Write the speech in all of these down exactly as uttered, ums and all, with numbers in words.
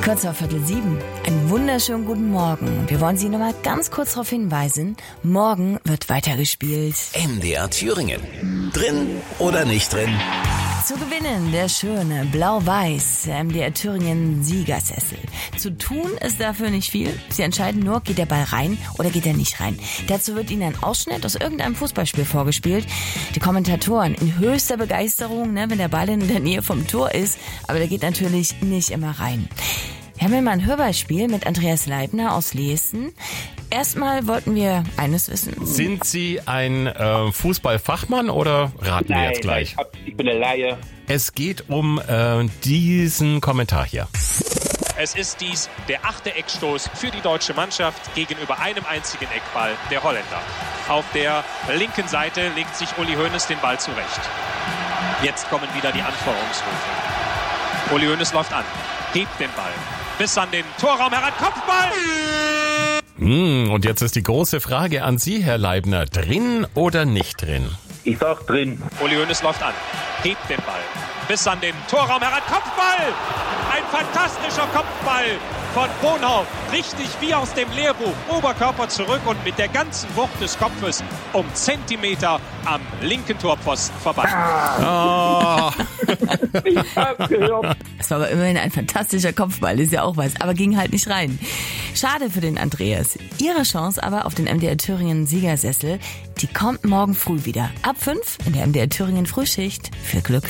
Kurz vor Viertel sieben. Einen wunderschönen guten Morgen. Wir wollen Sie noch mal ganz kurz darauf hinweisen, morgen wird weitergespielt. M D R Thüringen. Drin oder nicht drin? Zu gewinnen der schöne blau-weiß M D R Thüringen Siegersessel. Zu tun ist dafür nicht viel. Sie entscheiden nur, geht der Ball rein oder geht er nicht rein. Dazu wird Ihnen ein Ausschnitt aus irgendeinem Fußballspiel vorgespielt. Die Kommentatoren in höchster Begeisterung, ne, wenn der Ball in der Nähe vom Tor ist. Aber der geht natürlich nicht immer rein. Wir haben ja mal ein Hörbeispiel mit Andreas Leibner aus Leesten. Erstmal wollten wir eines wissen. Sind Sie ein äh, Fußballfachmann oder raten Nein, wir jetzt gleich? Nein, ich bin eine Laie. Es geht um äh, diesen Kommentar hier. Es ist dies der achte Eckstoß für die deutsche Mannschaft gegenüber einem einzigen Eckball der Holländer. Auf der linken Seite legt sich Uli Hoeneß den Ball zurecht. Jetzt kommen wieder die Anfeuerungsrufe. Uli Hoeneß läuft an, hebt den Ball bis an den Torraum heran, Kopfball! Hm, und jetzt ist die große Frage an Sie, Herr Leibner. Drin oder nicht drin? Ich sag drin. Uli Hoeneß läuft an, hebt den Ball bis an den Torraum heran, Kopfball! Ein fantastischer Kopfball von Bonhoff, richtig wie aus dem Lehrbuch. Oberkörper zurück und mit der ganzen Wucht des Kopfes um Zentimeter am linken Torpfosten vorbei. Oh. Ich hab's gehört. Es war aber immerhin ein fantastischer Kopfball, ist ja auch was, aber ging halt nicht rein. Schade für den Andreas. Ihre Chance aber auf den M D R Thüringen Siegersessel, die kommt morgen früh wieder. Ab fünf in der M D R Thüringen Frühschicht. Viel Glück.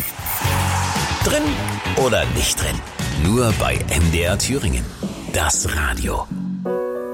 Drin oder nicht drin? Nur bei M D R Thüringen. Das Radio.